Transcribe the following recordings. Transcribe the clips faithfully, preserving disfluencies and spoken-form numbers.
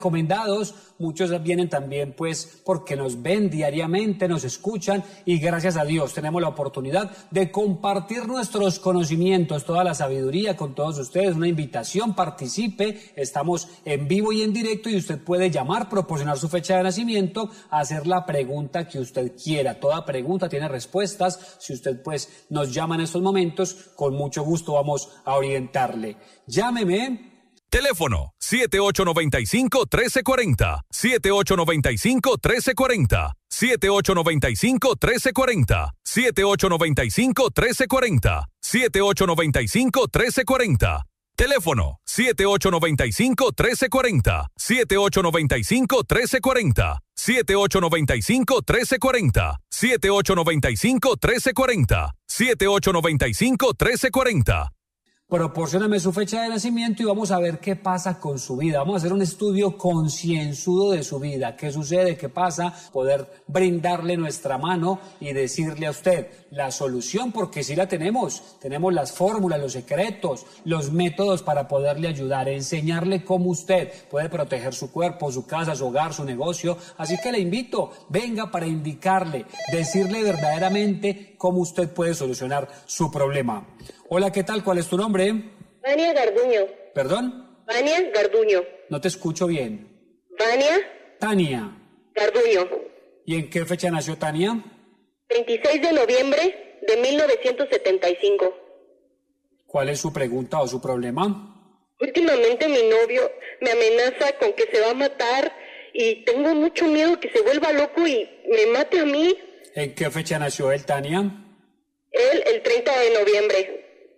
recomendados, muchos vienen también pues porque nos ven diariamente, nos escuchan y gracias a Dios tenemos la oportunidad de compartir nuestros conocimientos, toda la sabiduría con todos ustedes. Una invitación, participe, estamos en vivo y en directo y usted puede llamar, proporcionar su fecha de nacimiento, hacer la pregunta que usted quiera. Toda pregunta tiene respuestas. Si usted pues nos llama en estos momentos, con mucho gusto vamos a orientarle. Llámeme. Teléfono siete ocho nueve cinco, uno tres cuatro cero, siete ocho nueve cinco, uno tres cuatro cero, siete ocho nueve cinco, uno tres cuatro cero, siete ocho nueve cinco, uno tres cuatro cero, siete ocho nueve cinco, uno tres cuatro cero. Teléfono siete ocho nueve cinco, uno tres cuatro cero, siete ocho nueve cinco, uno tres cuatro cero, siete ocho nueve cinco, uno tres cuatro cero, siete ocho nueve cinco, uno tres cuatro cero, siete ocho nueve cinco, uno tres cuatro cero. Proporcióname su fecha de nacimiento y vamos a ver qué pasa con su vida. Vamos a hacer un estudio concienzudo de su vida. ¿Qué sucede? ¿Qué pasa? Poder brindarle nuestra mano y decirle a usted la solución, porque sí la tenemos. Tenemos las fórmulas, los secretos, los métodos para poderle ayudar, enseñarle cómo usted puede proteger su cuerpo, su casa, su hogar, su negocio. Así que le invito, venga para indicarle, decirle verdaderamente cómo usted puede solucionar su problema. Hola, ¿qué tal? ¿Cuál es tu nombre? Vania Garduño. ¿Perdón? Vania Garduño. No te escucho bien. Vania. Tania. Garduño. ¿Y en qué fecha nació Tania? veintiséis de noviembre de mil novecientos setenta y cinco. ¿Cuál es su pregunta o su problema? Últimamente mi novio me amenaza con que se va a matar y tengo mucho miedo que se vuelva loco y me mate a mí. ¿En qué fecha nació él, Tania? Él el treinta de noviembre.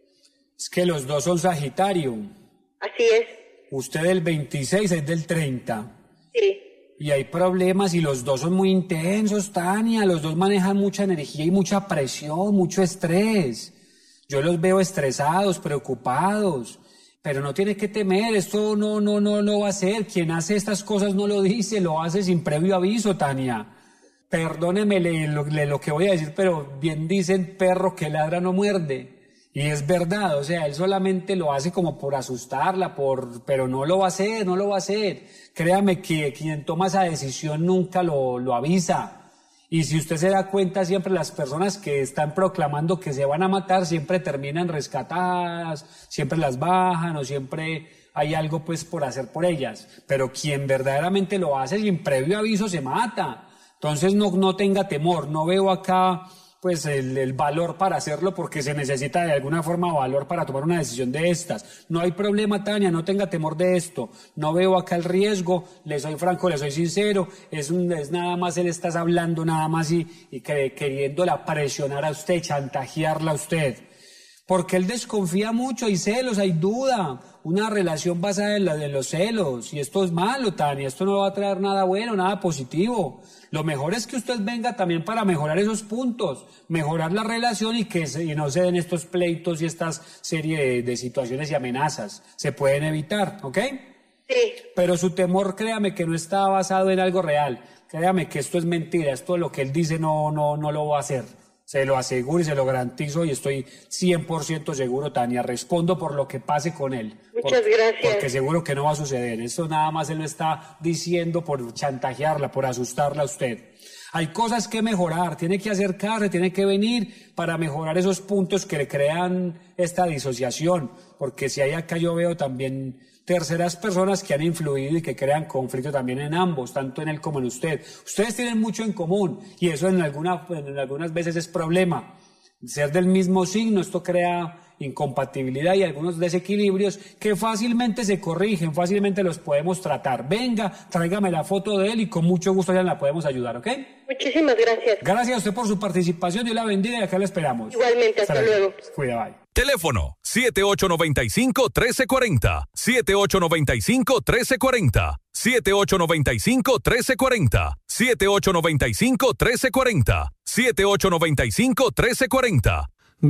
Es que los dos son Sagitario. Así es. Usted el veintiséis es del treinta. Sí. Y hay problemas y los dos son muy intensos, Tania. Los dos manejan mucha energía y mucha presión, mucho estrés. Yo los veo estresados, preocupados. Pero no tiene que temer, esto no, no, no lo va a hacer. Quien hace estas cosas no lo dice, lo hace sin previo aviso, Tania. Perdóneme le, lo, le, lo que voy a decir, pero bien dicen, perro que ladra no muerde. Y es verdad, o sea, él solamente lo hace como por asustarla, por, pero no lo va a hacer, no lo va a hacer. Créame que quien toma esa decisión nunca lo, lo avisa. Y si usted se da cuenta, siempre las personas que están proclamando que se van a matar, siempre terminan rescatadas, siempre las bajan o siempre hay algo pues por hacer por ellas. Pero quien verdaderamente lo hace sin previo aviso se mata. Entonces no, no tenga temor, no veo acá pues el, el valor para hacerlo porque se necesita de alguna forma valor para tomar una decisión de estas. No hay problema, Tania, no tenga temor de esto. No veo acá el riesgo, le soy franco, le soy sincero, es, un, es nada más él estás hablando nada más y, y que, queriéndola presionar a usted, chantajearla a usted. Porque él desconfía mucho, hay celos, hay duda, una relación basada en la de los celos, y esto es malo, Tania, esto no va a traer nada bueno, nada positivo. Lo mejor es que usted venga también para mejorar esos puntos, mejorar la relación y que se, y no se den estos pleitos y estas serie de, de situaciones y amenazas. Se pueden evitar, ¿ok? Sí. Pero su temor, créame que no está basado en algo real, créame que esto es mentira, esto lo que él dice no, no, no lo va a hacer. Se lo aseguro y se lo garantizo y estoy cien por ciento seguro, Tania. Respondo por lo que pase con él. Muchas por, gracias. Porque seguro que no va a suceder. Esto nada más él lo está diciendo por chantajearla, por asustarla a usted. Hay cosas que mejorar, tiene que acercarse, tiene que venir para mejorar esos puntos que le crean esta disociación. Porque si hay acá yo veo también terceras personas que han influido y que crean conflicto también en ambos, tanto en él como en usted. Ustedes tienen mucho en común y eso en, alguna, en algunas veces es problema. Ser del mismo signo, esto crea incompatibilidad y algunos desequilibrios que fácilmente se corrigen, fácilmente los podemos tratar. Venga, tráigame la foto de él y con mucho gusto ya la podemos ayudar, ¿ok? Muchísimas gracias. Gracias a usted por su participación, Dios la bendiga y acá la esperamos. Igualmente, hasta, hasta luego. Cuida, bye. Teléfono siete ocho nueve cinco, uno tres cuatro cero, siete ocho nueve cinco, uno tres cuatro cero, siete ocho nueve cinco, uno tres cuatro cero, siete ocho nueve cinco, uno tres cuatro cero, siete ocho nueve cinco, uno tres cuatro cero.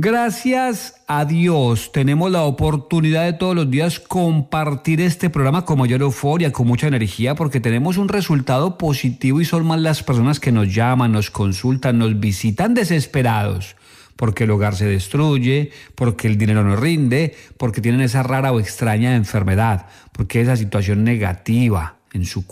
Gracias a Dios tenemos la oportunidad de todos los días compartir este programa con mayor euforia, con mucha energía, porque tenemos un resultado positivo y son más las personas que nos llaman, nos consultan, nos visitan desesperados. Porque el hogar se destruye, porque el dinero no rinde, porque tienen esa rara o extraña enfermedad, porque esa situación negativa. en su